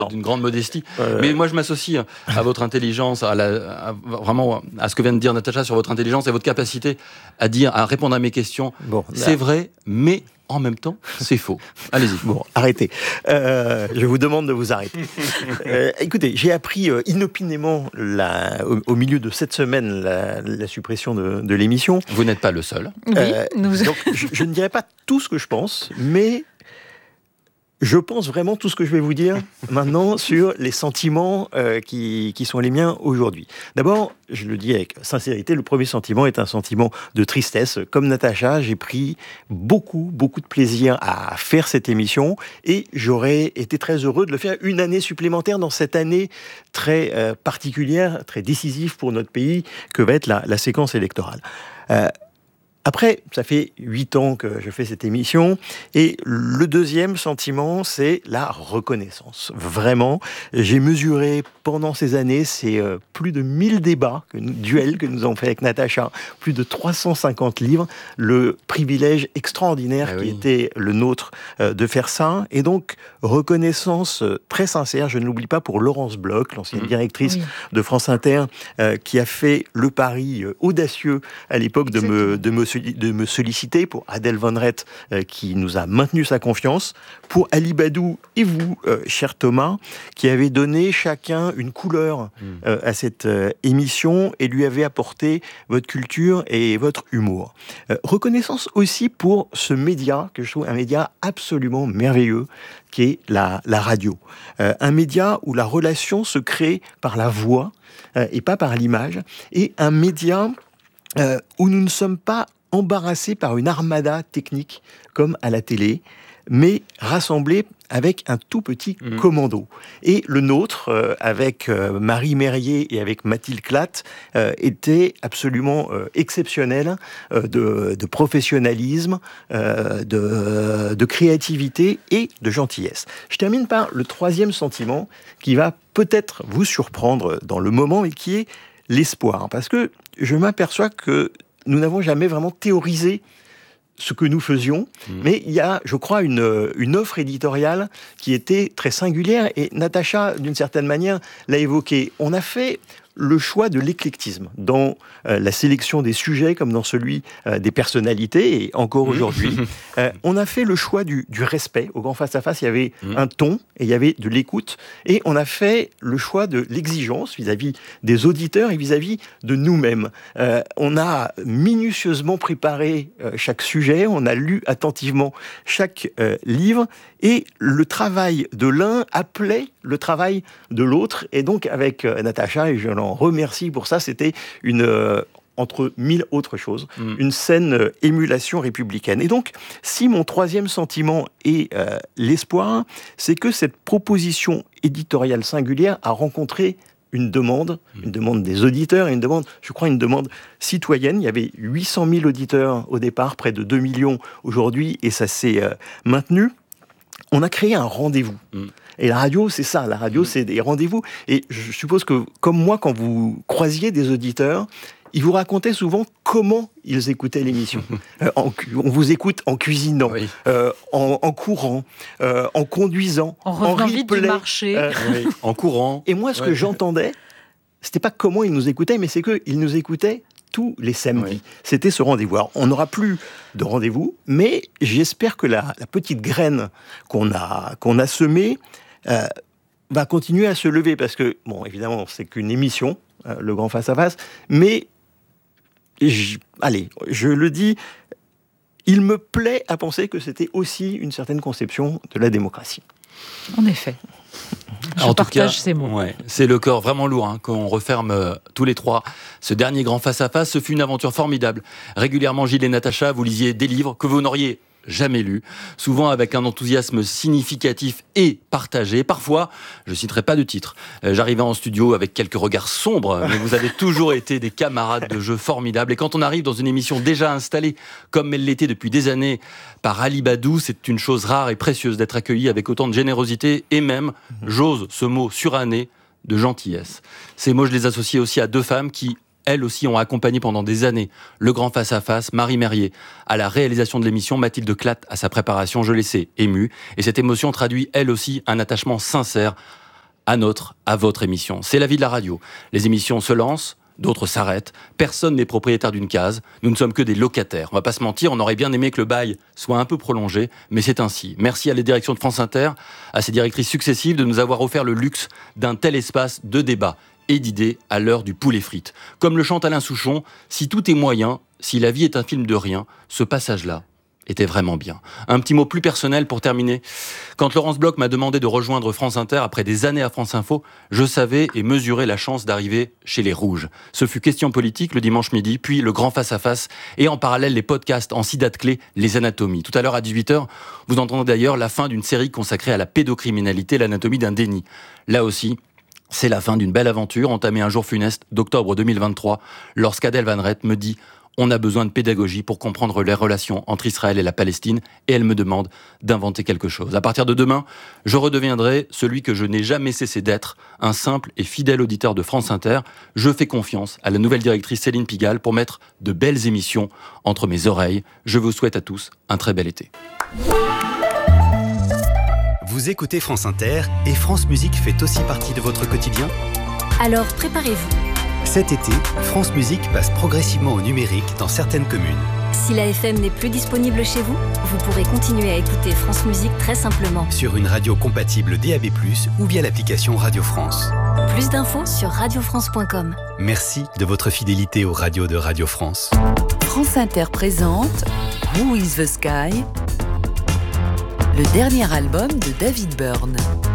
d'une grande modestie. Mais moi, je m'associe à votre intelligence, vraiment à ce que vient de dire Natacha sur votre intelligence et votre capacité à répondre à mes questions. Bon, c'est vrai, mais en même temps, c'est faux. Allez-y. Bon, arrêtez. Je vous demande de vous arrêter. Écoutez, j'ai appris inopinément au milieu de cette semaine la suppression de l'émission. Vous n'êtes pas le seul. Oui, donc, je ne dirai pas tout ce que je pense, mais je pense vraiment tout ce que je vais vous dire maintenant sur les sentiments qui sont les miens aujourd'hui. D'abord, je le dis avec sincérité, le premier sentiment est un sentiment de tristesse. Comme Natacha, j'ai pris beaucoup de plaisir à faire cette émission et j'aurais été très heureux de le faire une année supplémentaire dans cette année très particulière, très décisive pour notre pays que va être la séquence électorale. Après, ça fait 8 ans que je fais cette émission, et le deuxième sentiment, c'est la reconnaissance. Vraiment, j'ai mesuré pendant ces années, c'est plus de 1000 duels que nous avons fait avec Natacha, plus de 350 livres, le privilège extraordinaire qui était le nôtre de faire ça, et donc reconnaissance très sincère, je ne l'oublie pas, pour Laurence Bloch, l'ancienne directrice de France Inter, qui a fait le pari audacieux à l'époque de me solliciter, pour Adèle Van Rett qui nous a maintenu sa confiance, pour Ali Badou et vous, cher Thomas, qui avez donné chacun une couleur à cette émission et lui avez apporté votre culture et votre humour. Reconnaissance aussi pour ce média, que je trouve un média absolument merveilleux, qui est la radio. Un média où la relation se crée par la voix et pas par l'image, et un média où nous ne sommes pas embarrassés par une armada technique comme à la télé, mais rassemblés avec un tout petit commando. Et le nôtre, avec Marie Merrier et avec Mathilde Klatt, était absolument exceptionnel de professionnalisme, de créativité et de gentillesse. Je termine par le troisième sentiment qui va peut-être vous surprendre dans le moment et qui est l'espoir. Parce que je m'aperçois que nous n'avons jamais vraiment théorisé ce que nous faisions, mais il y a, je crois, une offre éditoriale qui était très singulière, et Natacha, d'une certaine manière, l'a évoqué. On a fait le choix de l'éclectisme dans la sélection des sujets comme dans celui des personnalités, et encore aujourd'hui. On a fait le choix du respect. Au Grand Face à Face, il y avait un ton et il y avait de l'écoute, et on a fait le choix de l'exigence vis-à-vis des auditeurs et vis-à-vis de nous-mêmes. On a minutieusement préparé chaque sujet, on a lu attentivement chaque livre, et le travail de l'un appelait le travail de l'autre, et donc avec Natacha, et je l'en remercie pour ça, c'était entre 1000 autres choses, une saine émulation républicaine. Et donc, si mon troisième sentiment est l'espoir, c'est que cette proposition éditoriale singulière a rencontré une demande des auditeurs, et une demande citoyenne. Il y avait 800 000 auditeurs au départ, près de 2 millions aujourd'hui, et ça s'est maintenu. On a créé un rendez-vous. Et la radio, c'est ça. La radio, c'est des rendez-vous. Et je suppose que, comme moi, quand vous croisiez des auditeurs, ils vous racontaient souvent comment ils écoutaient l'émission. On vous écoute en cuisinant, en courant, en conduisant, en revenant vite du marché, en courant. Et moi, ce que j'entendais, c'était pas comment ils nous écoutaient, mais c'est qu'ils nous écoutaient tous les samedis. C'était ce rendez-vous. Alors, on n'aura plus de rendez-vous, mais j'espère que la petite graine qu'on a semée va continuer à se lever, parce que, bon, évidemment, c'est qu'une émission, le Grand Face à Face, mais je le dis, il me plaît à penser que c'était aussi une certaine conception de la démocratie. En effet. Je partage ces mots. Ouais, c'est le cœur vraiment lourd qu'on referme tous les trois. Ce dernier Grand Face à Face, ce fut une aventure formidable. Régulièrement, Gilles et Natacha, vous lisiez des livres que vous n'auriez jamais lus, souvent avec un enthousiasme significatif et partagé. Parfois, je ne citerai pas de titre, j'arrivais en studio avec quelques regards sombres, mais vous avez toujours été des camarades de jeu formidables. Et quand on arrive dans une émission déjà installée, comme elle l'était depuis des années, par Ali Badou, c'est une chose rare et précieuse d'être accueilli avec autant de générosité et même, j'ose ce mot suranné, de gentillesse. Ces mots, je les associe aussi à deux femmes qui, elles aussi, ont accompagné pendant des années le Grand Face à Face, Marie Merrier à la réalisation de l'émission, Mathilde Klatt à sa préparation. Je les sais émue, et cette émotion traduit, elle aussi, un attachement sincère à votre émission. C'est la vie de la radio. Les émissions se lancent, d'autres s'arrêtent. Personne n'est propriétaire d'une case. Nous ne sommes que des locataires. On va pas se mentir, on aurait bien aimé que le bail soit un peu prolongé, mais c'est ainsi. Merci à la direction de France Inter, à ses directrices successives de nous avoir offert le luxe d'un tel espace de débat et d'idées à l'heure du poulet frites. Comme le chante Alain Souchon, si tout est moyen, si la vie est un film de rien, ce passage-là était vraiment bien. Un petit mot plus personnel pour terminer. Quand Laurence Bloch m'a demandé de rejoindre France Inter après des années à France Info, je savais et mesurais la chance d'arriver chez les Rouges. Ce fut Question politique le dimanche midi, puis le grand face-à-face et en parallèle les podcasts en 6 dates clés, les anatomies. Tout à l'heure à 18h, vous entendrez d'ailleurs la fin d'une série consacrée à la pédocriminalité, l'anatomie d'un déni. Là aussi, c'est la fin d'une belle aventure entamée un jour funeste d'octobre 2023, lorsqu'Adèle Van Rett me dit « On a besoin de pédagogie pour comprendre les relations entre Israël et la Palestine » et elle me demande d'inventer quelque chose. À partir de demain, je redeviendrai celui que je n'ai jamais cessé d'être, un simple et fidèle auditeur de France Inter. Je fais confiance à la nouvelle directrice Céline Pigalle pour mettre de belles émissions entre mes oreilles. Je vous souhaite à tous un très bel été. Vous écoutez France Inter et France Musique fait aussi partie de votre quotidien ? Alors préparez-vous. Cet été, France Musique passe progressivement au numérique dans certaines communes. Si la FM n'est plus disponible chez vous, vous pourrez continuer à écouter France Musique très simplement. Sur une radio compatible DAB+, ou via l'application Radio France. Plus d'infos sur radiofrance.com. Merci de votre fidélité aux radios de Radio France. France Inter présente Who is the Sky ? Le dernier album de David Byrne.